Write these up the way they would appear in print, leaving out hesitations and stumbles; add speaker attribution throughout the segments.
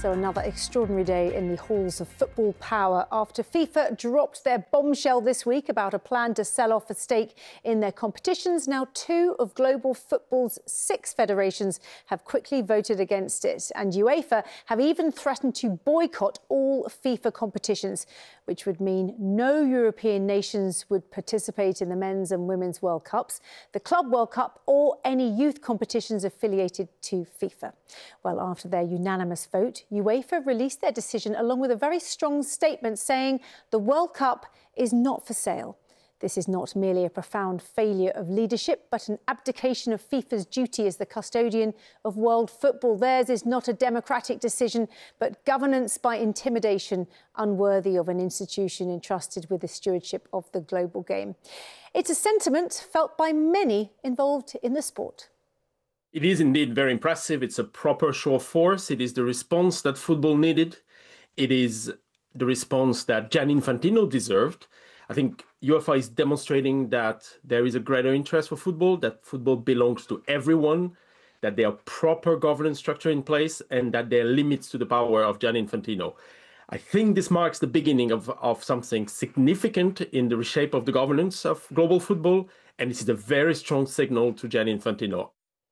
Speaker 1: So another extraordinary day in the halls of football power after FIFA dropped their bombshell this week about a plan to sell off a stake in their competitions. Now, 2 of global football's 6 federations have quickly voted against it, and UEFA have even threatened to boycott all FIFA competitions, which would mean no European nations would participate in the Men's and Women's World Cups, the Club World Cup or any youth competitions affiliated to FIFA. Well, after their unanimous vote, UEFA released their decision along with a very strong statement saying the World Cup is not for sale. This is not merely a profound failure of leadership, but an abdication of FIFA's duty as the custodian of world football. Theirs is not a democratic decision, but governance by intimidation, unworthy of an institution entrusted with the stewardship of the global game. It's a sentiment felt by many involved in the sport.
Speaker 2: It is indeed very impressive. It's a proper show of force. It is the response that football needed. It is the response that Gianni Infantino deserved. I think UEFA is demonstrating that there is a greater interest for football, that football belongs to everyone, that there are proper governance structure in place, and that there are limits to the power of Gianni Infantino. I think this marks the beginning of something significant in the reshape of the governance of global football, and this is a very strong signal to Gianni Infantino.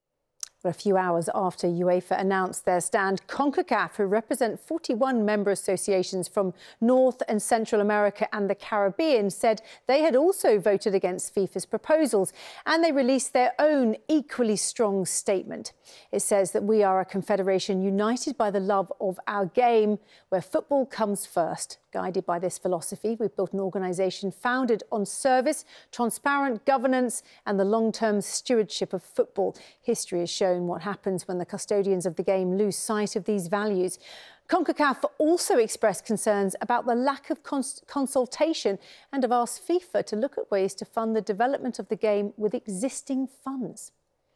Speaker 1: A few hours after UEFA announced their stand, CONCACAF, who represent 41 member associations from North and Central America and the Caribbean, said they had also voted against FIFA's proposals, and they released their own equally strong statement. It says that we are a confederation united by the love of our game, where football comes first. Guided by this philosophy, we've built an organisation founded on service, transparent governance and the long-term stewardship of football. History has shown what happens when the custodians of the game lose sight of these values. CONCACAF also expressed concerns about the lack of consultation and have asked FIFA to look at ways to fund the development of the game with existing funds.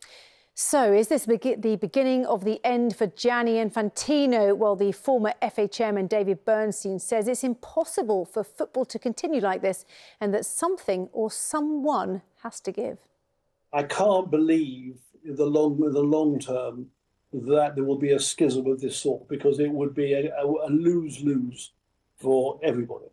Speaker 1: So, is this the beginning of the end for Gianni Infantino? Well, the former FA chairman David Bernstein says it's impossible for football to continue like this and that something or someone has to give.
Speaker 3: I can't believe in the long term that there will be a schism of this sort, because it would be a lose-lose for everybody.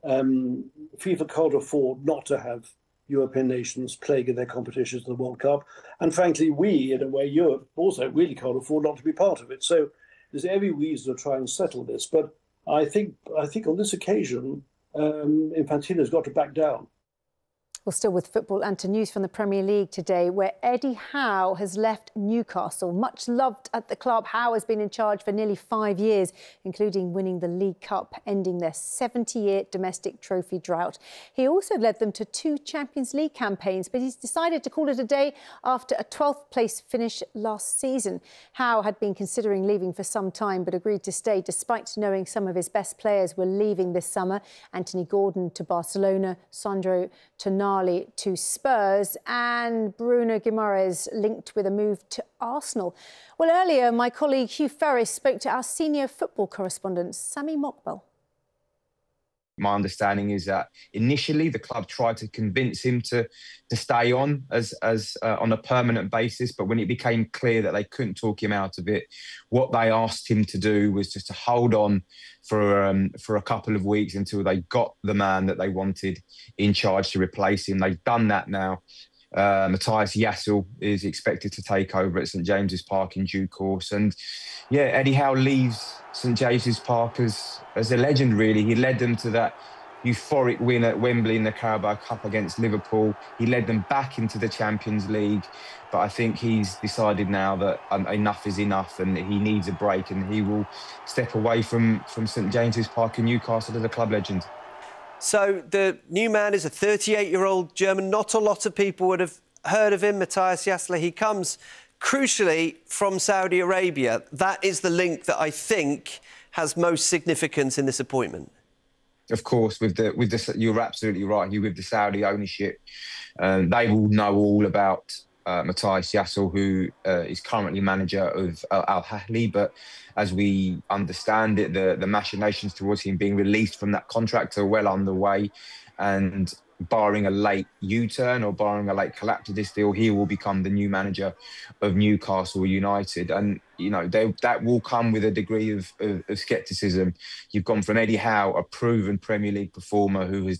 Speaker 3: FIFA can't afford not to have European nations playing in their competitions in the World Cup. And frankly, we, in a way, Europe also really can't afford not to be part of it. So there's every reason to try and settle this. But I think on this occasion, Infantino's got to back down.
Speaker 1: Well, still with football and to news from the Premier League today, where Eddie Howe has left Newcastle. Much loved at the club, Howe has been in charge for nearly 5 years, including winning the League Cup, ending their 70-year domestic trophy drought. He also led them to 2 Champions League campaigns, but he's decided to call it a day after a 12th place finish last season. Howe had been considering leaving for some time, but agreed to stay despite knowing some of his best players were leaving this summer. Anthony Gordon to Barcelona, Sandro Tonali to Spurs, and Bruno Guimaraes linked with a move to Arsenal. Well, earlier, my colleague Hugh Ferris spoke to our senior football correspondent, Sami Mokbel.
Speaker 4: My understanding is that initially the club tried to convince him to stay on as on a permanent basis, but when it became clear that they couldn't talk him out of it, what they asked him to do was just to hold on for a couple of weeks until they got the man that they wanted in charge to replace him. They've done that now. Matthias Jassel is expected to take over at St James's Park in due course. And yeah, Eddie Howe leaves St James's Park as a legend, really. He led them to that euphoric win at Wembley in the Carabao Cup against Liverpool. He led them back into the Champions League. But I think he's decided now that enough is enough and he needs a break, and he will step away from St James's Park in Newcastle as a club legend.
Speaker 5: So the new man is a 38-year-old German. Not a lot of people would have heard of him, Matthias Jassel. He comes, crucially, from Saudi Arabia. That is the link that I think has most significance in this appointment.
Speaker 4: Of course, with the you're absolutely right. With the Saudi ownership, they will know all about Matthias Jassel, who is currently manager of Al Ahly, but as we understand it, the machinations towards him being released from that contract are well underway, and barring a late U-turn or barring a late collapse of this deal, he will become the new manager of Newcastle United. And you know, that will come with a degree of scepticism. You've gone from Eddie Howe, a proven Premier League performer who has